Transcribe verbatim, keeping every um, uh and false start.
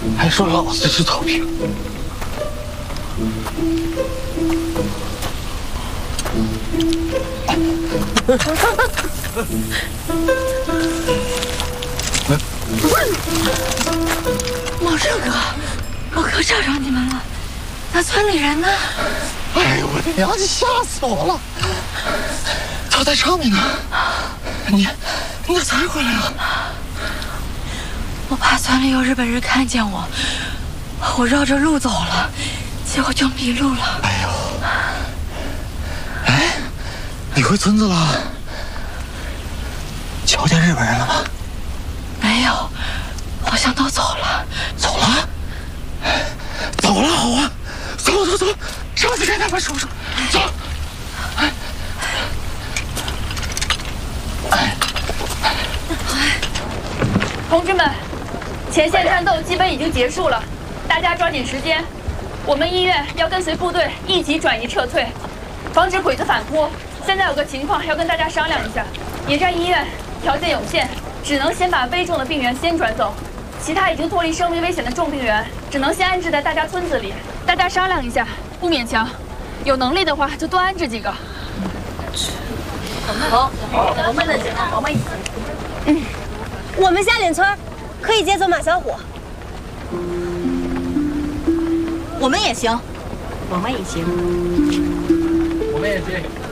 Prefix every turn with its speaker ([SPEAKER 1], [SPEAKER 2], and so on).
[SPEAKER 1] 还说老子是草坪。
[SPEAKER 2] 茂盛哥，我可找着你们了，那村里人呢？
[SPEAKER 1] 哎呦我的娘！你吓死我了！他在上面呢。你，你咋才回来啊？
[SPEAKER 2] 我怕村里有日本人看见我，我绕着路走了，结果就迷路了。
[SPEAKER 1] 哎呦！哎，你回村子了？瞧见日本人了吗？
[SPEAKER 2] 没有，好像都走了。
[SPEAKER 1] 走了？走了，好啊！走走走，上去给他们说说。走。哎。哎。
[SPEAKER 3] 同志们，前线战斗基本已经结束了，大家抓紧时间。我们医院要跟随部队一起转移撤退，防止鬼子反扑。现在有个情况要跟大家商量一下，野战医院条件有限，只能先把危重的病员先转走，其他已经脱离生命危险的重病员，只能先安置在大家村子里。大家商量一下，不勉强，有能力的话就多安置几个。
[SPEAKER 4] 好，我们的情况我们一起。嗯，我们下岭村可以接走马小虎。
[SPEAKER 5] 我们也行，
[SPEAKER 4] 我们也行，
[SPEAKER 6] 我们也行。